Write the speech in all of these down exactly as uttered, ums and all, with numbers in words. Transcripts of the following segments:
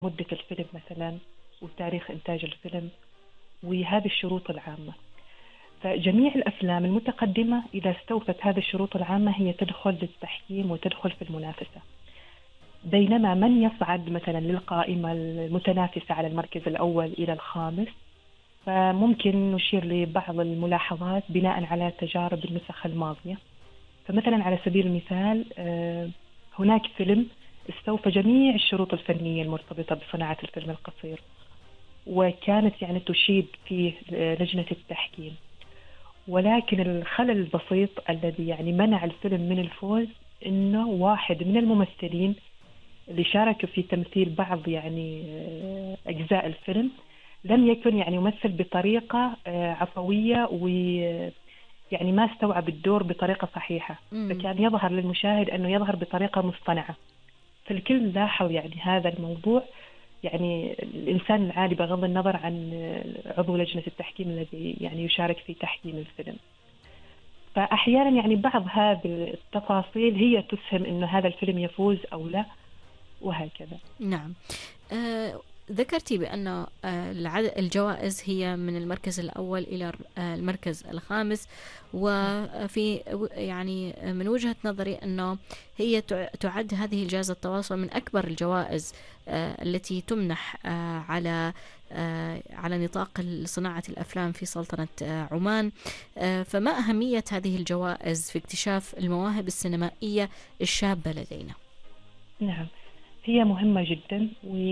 مدة الفيلم مثلا وتاريخ إنتاج الفيلم وهذه الشروط العامة. فجميع الأفلام المتقدمة إذا استوفت هذه الشروط العامة هي تدخل للتحكيم وتدخل في المنافسة. بينما من يصعد مثلا للقائمة المتنافسة على المركز الأول إلى الخامس فممكن نشير لبعض الملاحظات بناء على تجارب النسخ الماضية. فمثلا على سبيل المثال هناك فيلم استوفى جميع الشروط الفنية المرتبطة بصناعة الفيلم القصير وكانت يعني تشيد فيه لجنة التحكيم، ولكن الخلل البسيط الذي يعني منع الفيلم من الفوز إنه واحد من الممثلين اللي شاركوا في تمثيل بعض يعني أجزاء الفيلم لم يكن يعني يمثل بطريقة عفوية ويعني ما استوعب الدور بطريقة صحيحة، فكان يظهر للمشاهد أنه يظهر بطريقة مصطنعة. فالكل لاحظ يعني هذا الموضوع، يعني الإنسان العادي بغض النظر عن عضو لجنة التحكيم الذي يعني يشارك في تحكيم الفيلم. فأحيانا يعني بعض هذه التفاصيل هي تسهم إنه هذا الفيلم يفوز أو لا وهكذا. نعم. أه ذكرتي بأن أه الجوائز هي من المركز الأول إلى المركز الخامس، وفي يعني من وجهة نظري أنه هي تعد هذه الجائزة التواصل من أكبر الجوائز أه التي تمنح أه على أه على نطاق صناعة الأفلام في سلطنة أه عمان. أه فما أهمية هذه الجوائز في اكتشاف المواهب السينمائية الشابة لدينا؟ نعم، هي مهمة جدا،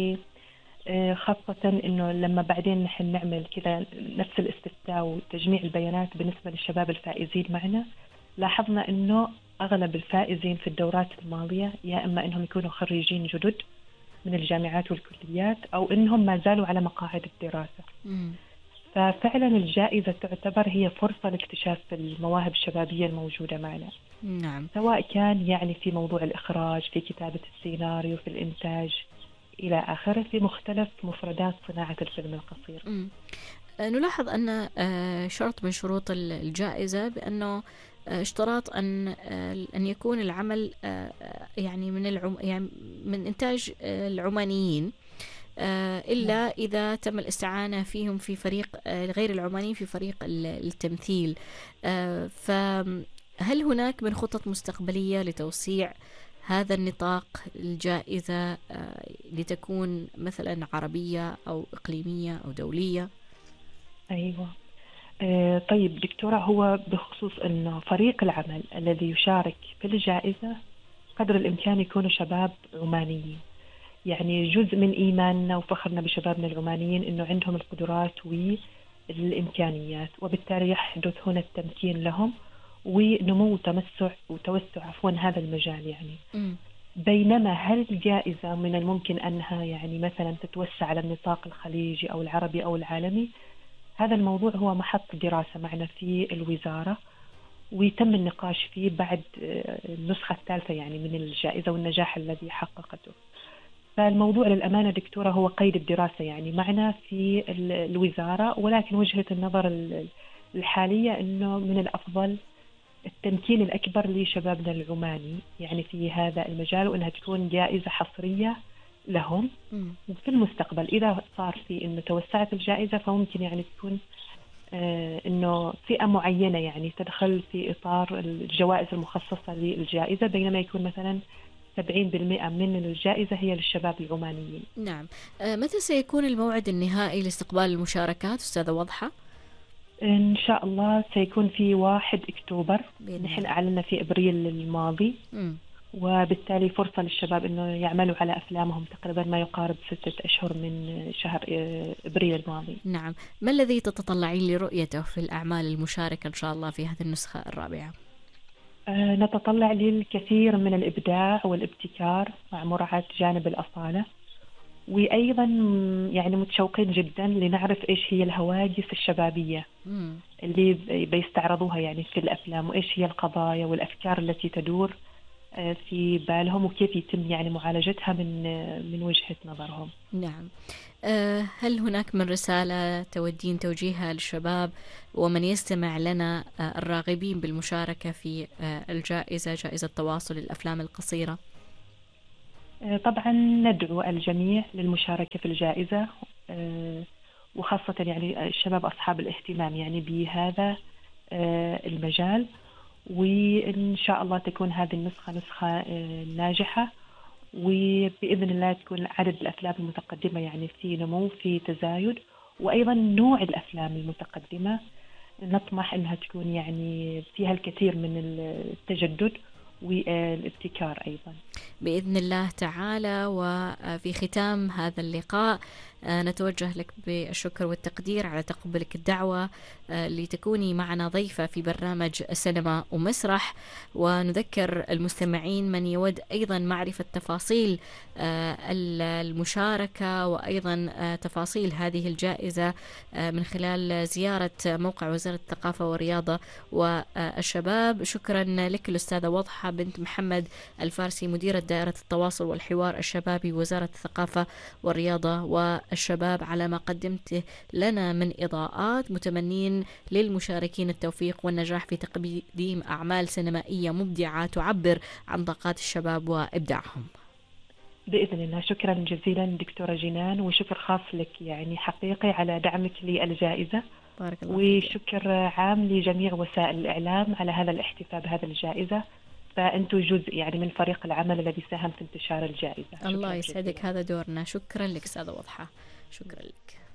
وخاصة إنه لما بعدين نحن نعمل كذا نفس الاستفتاء وتجميع البيانات بالنسبة للشباب الفائزين معنا، لاحظنا إنه أغلب الفائزين في الدورات الماضية يا إما إنهم يكونوا خريجين جدد من الجامعات والكليات أو إنهم ما زالوا على مقاعد الدراسة. م. ففعلا الجائزة تعتبر هي فرصة لاكتشاف المواهب الشبابية الموجودة معنا. نعم. سواء كان يعني في موضوع الإخراج، في كتابة السيناريو، في الإنتاج إلى آخره، في مختلف مفردات صناعة الفيلم القصير. م. نلاحظ أن شرط من شروط الجائزة بأنه اشتراط أن أن يكون العمل يعني من العم يعني من إنتاج العمانيين، إلا إذا تم الاستعانة فيهم في فريق غير العمانيين في فريق التمثيل. فهل هناك من خطط مستقبلية لتوسيع هذا النطاق الجائزة لتكون مثلا عربية أو إقليمية أو دولية؟ أيوة. آه طيب دكتورة، هو بخصوص أنه فريق العمل الذي يشارك في الجائزة قدر الإمكان يكونوا شباب عمانيين. يعني جزء من إيماننا وفخرنا بشبابنا العمانيين أنه عندهم القدرات والإمكانيات، وبالتالي يحدث هنا التمكين لهم ونمو وتمسع وتوسع عفوا هذا المجال يعني. م. بينما هل الجائزة من الممكن أنها يعني مثلا تتوسع على النطاق الخليجي أو العربي أو العالمي؟ هذا الموضوع هو محط دراسة معنا في الوزارة، ويتم النقاش فيه بعد النسخة الثالثة يعني من الجائزة والنجاح الذي حققته. فالموضوع للأمانة دكتورة هو قيد الدراسة يعني معنا في الوزارة، ولكن وجهة النظر الحالية أنه من الأفضل التمكين الأكبر لشبابنا العماني يعني في هذا المجال، وأنها تكون جائزة حصرية لهم. وفي المستقبل إذا صار في إنه توسعت الجائزة فممكن يعني تكون آه إنه فئة معينة يعني تدخل في إطار الجوائز المخصصة للجائزة، بينما يكون مثلا سبعين بالمئة من الجائزة هي للشباب العمانيين. نعم. آه متى سيكون الموعد النهائي لاستقبال المشاركات أستاذة واضحة؟ إن شاء الله سيكون في واحد أكتوبر، نحن أعلنا في أبريل الماضي. م. وبالتالي فرصة للشباب إنه يعملوا على أفلامهم تقريبا ما يقارب ستة أشهر من شهر إبريل الماضي. نعم. ما الذي تتطلعين لرؤيته في الأعمال المشاركة إن شاء الله في هذه النسخة الرابعة؟ أه نتطلع للكثير من الإبداع والابتكار مع مراعاة جانب الأصالة، وأيضا يعني متشوقين جدا لنعرف إيش هي الهواجس الشبابية م. اللي بيستعرضوها يعني في الأفلام، وإيش هي القضايا والأفكار التي تدور في بالهم وكيف يتم يعني معالجتها من من وجهة نظرهم. نعم. هل هناك من رسالة تودين توجيهها للشباب ومن يستمع لنا الراغبين بالمشاركة في الجائزة، جائزة تواصل الأفلام القصيرة؟ طبعا ندعو الجميع للمشاركة في الجائزة، وخاصة يعني الشباب أصحاب الاهتمام يعني بهذا المجال، وإن شاء الله تكون هذه النسخة نسخة ناجحة، وبإذن الله تكون عدد الأفلام المتقدمة يعني في نمو في تزايد، وأيضا نوع الأفلام المتقدمة نطمح أنها تكون يعني فيها الكثير من التجدد والابتكار أيضا بإذن الله تعالى. وفي ختام هذا اللقاء نتوجه لك بالشكر والتقدير على تقبلك الدعوة لتكوني معنا ضيفة في برنامج سينما ومسرح، ونذكر المستمعين من يود أيضا معرفة تفاصيل المشاركة وأيضا تفاصيل هذه الجائزة من خلال زيارة موقع وزارة الثقافة والرياضة والشباب. شكرا لك الأستاذة وضحى بنت محمد الفارسي، مديرة دائرة التواصل والحوار الشبابي وزارة الثقافة والرياضة والشباب، على ما قدمته لنا من إضاءات. متمنين للمشاركين التوفيق والنجاح في تقديم أعمال سينمائية مبدعة تعبر عن طاقات الشباب وإبداعهم بإذن الله. شكرا جزيلا دكتورة جنان، وشكر خاص لك يعني حقيقي على دعمك للجائزة. بارك الله وشكر عام لجميع وسائل الإعلام على هذا الاحتفاء بهذا الجائزة، فأنتم جزء يعني من فريق العمل الذي ساهم في انتشار الجائزة. الله يسعدك، هذا دورنا. شكرا لك أستاذة وضحى، شكرا لك.